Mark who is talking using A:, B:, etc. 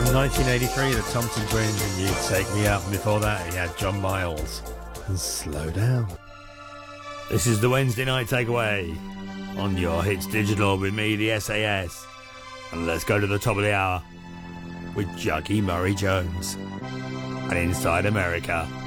A: 1983, the Thompson Twins, and You'd Take Me Up. And before that, he had John Miles and Slow Down. This is the Wednesday Night Takeaway on Your Hits Digital with me, the SAS. And let's go to the top of the hour with Juggy Murray Jones and Inside America.